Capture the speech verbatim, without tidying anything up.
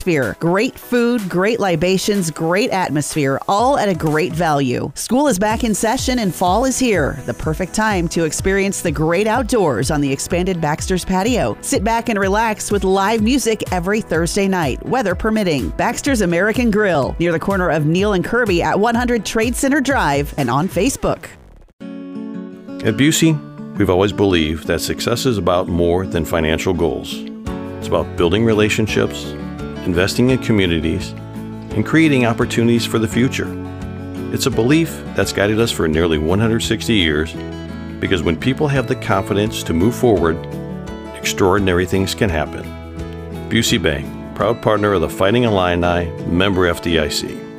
Sphere. Great food, great libations, great atmosphere, all at a great value. School is back in session and fall is here. The perfect time to experience the great outdoors on the expanded Baxter's patio. Sit back and relax with live music every Thursday night, weather permitting. Baxter's American Grill, near the corner of Neal and Kirby at one hundred Trade Center Drive and on Facebook. At Busey, we've always believed that success is about more than financial goals. It's about building relationships, investing in communities, and creating opportunities for the future. It's a belief that's guided us for nearly one hundred sixty years, because when people have the confidence to move forward, extraordinary things can happen. Busey Bank, proud partner of the Fighting Illini, member F D I C.